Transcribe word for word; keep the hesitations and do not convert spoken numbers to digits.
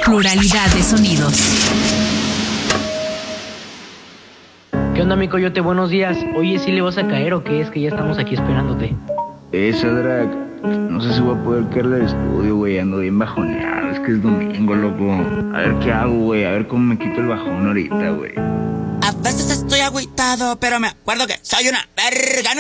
pluralidad de sonidos. ¿Qué onda, mi coyote? Buenos días. Oye, ¿sí le vas a caer o qué? Es que ya estamos aquí esperándote. Esa drag, no sé si voy a poder caerle al estudio, güey. Ando bien bajoneado, es que es domingo, loco. A ver qué hago, güey. A ver cómo me quito el bajón ahorita, güey. A veces estoy agüitado, pero me acuerdo que soy una verga.